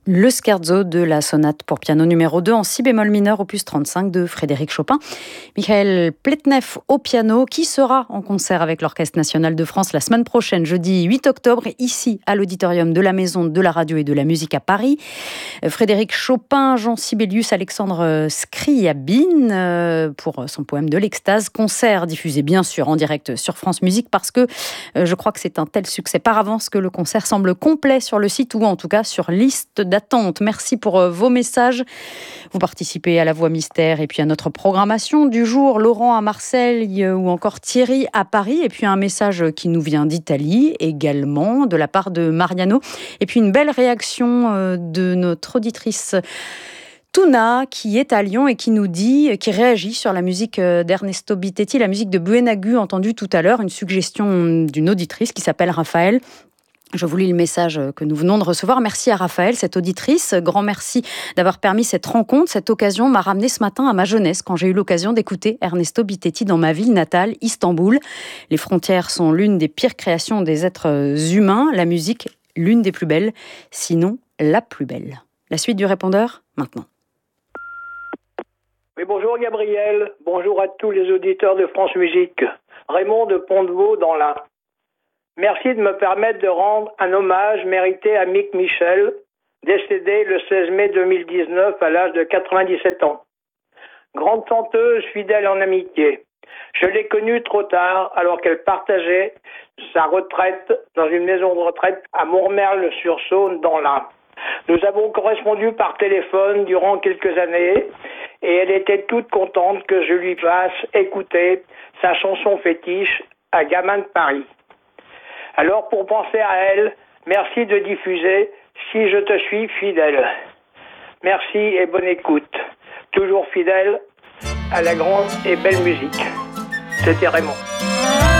Le scherzo de la sonate pour piano numéro 2 en si bémol mineur opus 35 de Frédéric Chopin. Michael Pletnev au piano qui sera en concert avec l'Orchestre national de France la semaine prochaine, jeudi 8 octobre, ici à l'auditorium de la Maison de la Radio et de la Musique à Paris. Frédéric Chopin, Jean Sibelius, Alexandre Scriabine pour son poème de l'Extase. Concert diffusé bien sûr en direct sur France Musique parce que je crois que c'est un tel succès par avance que le concert semble complet sur le site ou en tout cas sur liste d'attente. Merci pour vos messages. Vous participez à la Voix Mystère et puis à notre programmation du jour. Laurent à Marseille ou encore Thierry à Paris. Et puis un message qui nous vient d'Italie également de la part de Mariano. Et puis une belle réaction de notre auditrice Tuna, qui est à Lyon et qui nous dit, qui réagit sur la musique d'Ernesto Bittetti, la musique de Buenagu entendue tout à l'heure, une suggestion d'une auditrice qui s'appelle Raphaël. Je vous lis le message que nous venons de recevoir. Merci à Raphaël, cette auditrice. Grand merci d'avoir permis cette rencontre. Cette occasion m'a ramené ce matin à ma jeunesse quand j'ai eu l'occasion d'écouter Ernesto Bittetti dans ma ville natale, Istanbul. Les frontières sont l'une des pires créations des êtres humains. La musique, l'une des plus belles, sinon la plus belle. La suite du répondeur, maintenant. Oui, bonjour Gabriel. Bonjour à tous les auditeurs de France Musique. Raymond de Pont-de-Vaux dans l'Ain. Merci de me permettre de rendre un hommage mérité à Mick Michel, décédé le 16 mai 2019 à l'âge de 97 ans. Grande chanteuse, fidèle en amitié. Je l'ai connue trop tard, alors qu'elle partageait sa retraite dans une maison de retraite à Montmerle-sur-Saône dans l'Ain. Nous avons correspondu par téléphone durant quelques années et elle était toute contente que je lui fasse écouter sa chanson fétiche à Gamin de Paris. Alors, pour penser à elle, merci de diffuser « Si je te suis fidèle ». Merci et bonne écoute. Toujours fidèle à la grande et belle musique. C'était Raymond.